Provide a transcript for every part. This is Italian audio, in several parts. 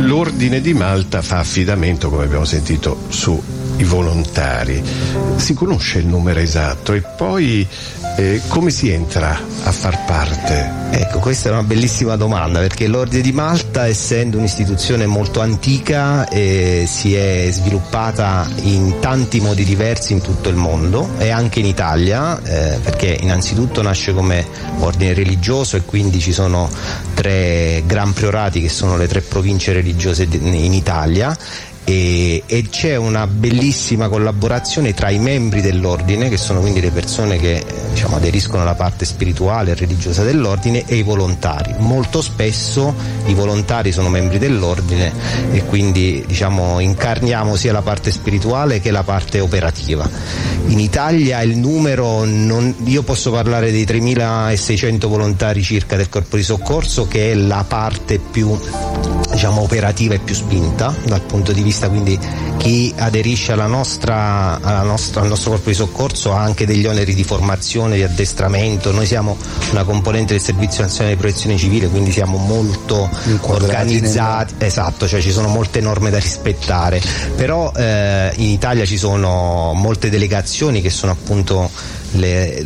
l'Ordine di Malta fa affidamento, come abbiamo sentito, sui volontari. Si conosce il numero esatto e poi come si entra a far parte? Ecco, questa è una bellissima domanda, perché l'Ordine di Malta, essendo un'istituzione molto antica, si è sviluppata in tanti modi diversi in tutto il mondo e anche in Italia, perché innanzitutto nasce come ordine religioso e quindi ci sono 3 gran priorati che sono le 3 province religiose in Italia. E c'è una bellissima collaborazione tra i membri dell'ordine, che sono quindi le persone che aderiscono alla parte spirituale e religiosa dell'ordine, e i volontari. Molto spesso i volontari sono membri dell'ordine e quindi incarniamo sia la parte spirituale che la parte operativa. In Italia il numero, io posso parlare dei 3.600 volontari circa del corpo di soccorso, che è la parte più operativa e più spinta dal punto di vista, quindi chi aderisce al nostro corpo di soccorso ha anche degli oneri di formazione, di addestramento. Noi siamo una componente del Servizio Nazionale di Protezione Civile, quindi siamo molto organizzati, esatto, cioè ci sono molte norme da rispettare, però in Italia ci sono molte delegazioni che sono appunto le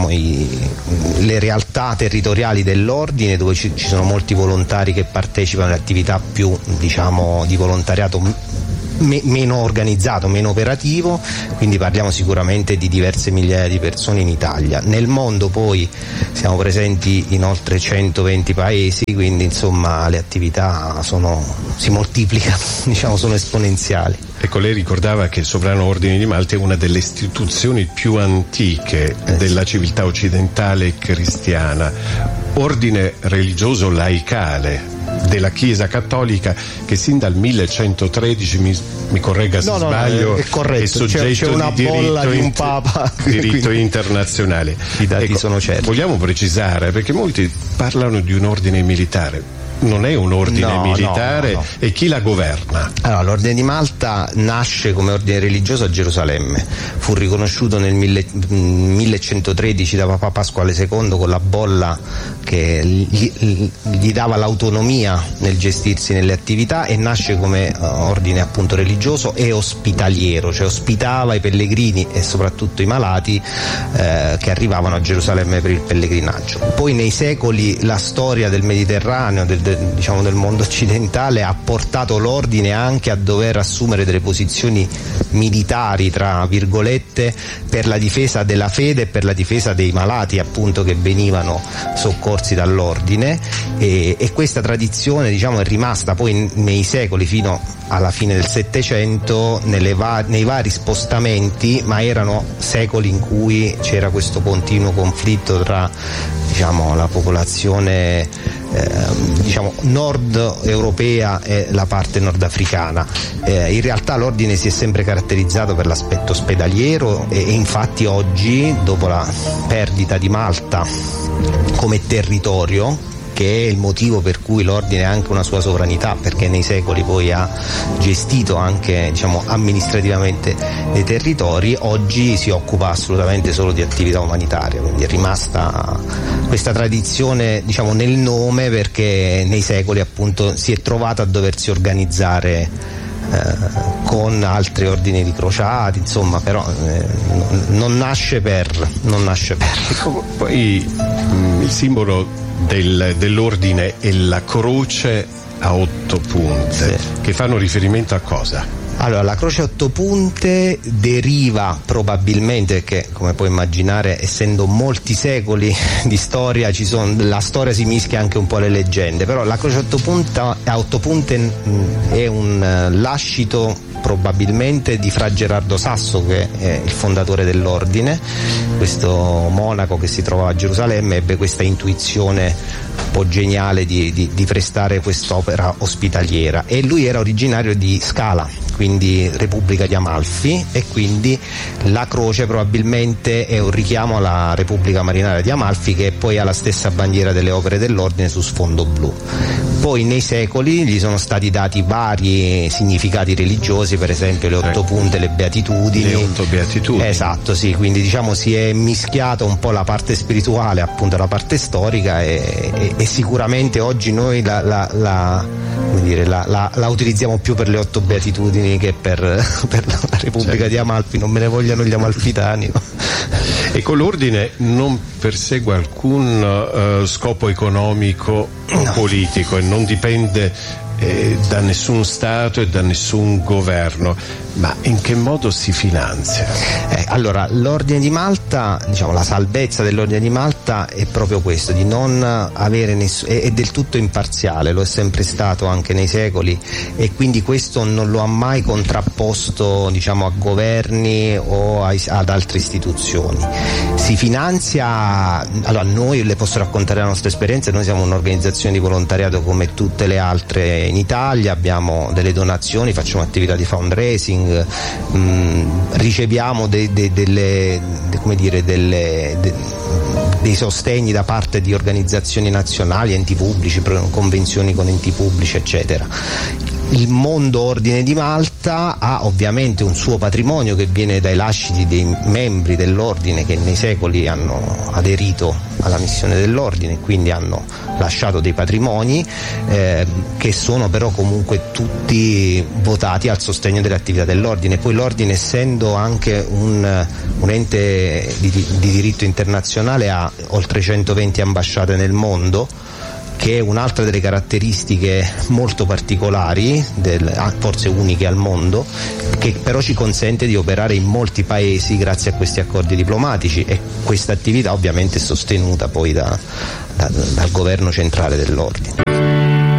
realtà territoriali dell'ordine, dove ci sono molti volontari che partecipano alle attività più di volontariato meno organizzato, meno operativo, quindi parliamo sicuramente di diverse migliaia di persone in Italia. Nel mondo poi siamo presenti in oltre 120 paesi, quindi le attività si moltiplicano, sono esponenziali. Ecco, lei ricordava che il Sovrano Ordine di Malta è una delle istituzioni più antiche della civiltà occidentale cristiana, ordine religioso laicale della Chiesa Cattolica che sin dal 1113, mi corregga se sbaglio, è corretto, è soggetto c'è una di bolla di un Papa, diritto internazionale. I dati sono certi. Vogliamo precisare, perché molti parlano di un ordine militare. Non è un ordine militare, no. E chi la governa? Allora, l'Ordine di Malta nasce come ordine religioso a Gerusalemme, fu riconosciuto nel 1113 da Papa Pasquale II con la bolla che gli dava l'autonomia nel gestirsi nelle attività, e nasce come ordine appunto religioso e ospitaliero, cioè ospitava i pellegrini e soprattutto i malati che arrivavano a Gerusalemme per il pellegrinaggio. Poi nei secoli la storia del Mediterraneo, del mondo occidentale, ha portato l'ordine anche a dover assumere delle posizioni militari, tra virgolette, per la difesa della fede e per la difesa dei malati appunto che venivano soccorsi dall'ordine, e questa tradizione è rimasta poi nei secoli fino alla fine del Settecento nei vari spostamenti, ma erano secoli in cui c'era questo continuo conflitto tra la popolazione nord europea e la parte nordafricana. In realtà l'ordine si è sempre caratterizzato per l'aspetto ospedaliero e infatti oggi, dopo la perdita di Malta come territorio, che è il motivo per cui l'ordine ha anche una sua sovranità, perché nei secoli poi ha gestito anche amministrativamente dei territori, oggi si occupa assolutamente solo di attività umanitaria, quindi è rimasta questa tradizione nel nome, perché nei secoli appunto si è trovata a doversi organizzare con altri ordini di crociati, però non nasce per. Ecco, poi il simbolo dell'ordine è la croce a 8 punte, che fanno riferimento a cosa? Allora, la croce a 8 punte deriva probabilmente, perché come puoi immaginare, essendo molti secoli di storia, la storia si mischia anche un po' alle leggende, però la croce a 8 punte è un lascito probabilmente di Fra Gerardo Sasso, che è il fondatore dell'ordine. Questo monaco che si trovava a Gerusalemme ebbe questa intuizione un po' geniale di prestare quest'opera ospitaliera, e lui era originario di Scala, quindi Repubblica di Amalfi, e quindi la croce probabilmente è un richiamo alla Repubblica Marinaria di Amalfi, che poi ha la stessa bandiera delle opere dell'ordine su sfondo blu. Poi nei secoli gli sono stati dati vari significati religiosi, per esempio le 8 punte, le beatitudini. Le 8 beatitudini. Esatto, sì, quindi diciamo si è mischiata un po' la parte spirituale appunto alla parte storica, e sicuramente oggi noi la utilizziamo più per le 8 beatitudini che per la Repubblica di Amalfi, non me ne vogliano gli amalfitani. Ecco, l'ordine non persegue alcun scopo economico o politico e non dipende da nessun Stato e da nessun governo, ma in che modo si finanzia? Allora, l'Ordine di Malta, diciamo, la salvezza dell'Ordine di Malta è proprio questo, di non avere è del tutto imparziale, lo è sempre stato anche nei secoli, e quindi questo non lo ha mai contrapposto, diciamo, a governi o ad altre istituzioni. Si finanzia, allora noi le posso raccontare la nostra esperienza, noi siamo un'organizzazione di volontariato come tutte le altre in Italia, abbiamo delle donazioni, facciamo attività di fundraising, riceviamo dei sostegni da parte di organizzazioni nazionali, enti pubblici, convenzioni con enti pubblici, eccetera. Il mondo Ordine di Malta ha ovviamente un suo patrimonio che viene dai lasciti dei membri dell'ordine che nei secoli hanno aderito alla missione dell'ordine, quindi hanno lasciato dei patrimoni che sono però comunque tutti votati al sostegno delle attività dell'ordine. Poi l'ordine, essendo anche un ente di diritto internazionale, ha oltre 120 ambasciate nel mondo, che è un'altra delle caratteristiche molto particolari, forse uniche al mondo, che però ci consente di operare in molti paesi grazie a questi accordi diplomatici, e questa attività ovviamente è sostenuta poi dal governo centrale dell'ordine.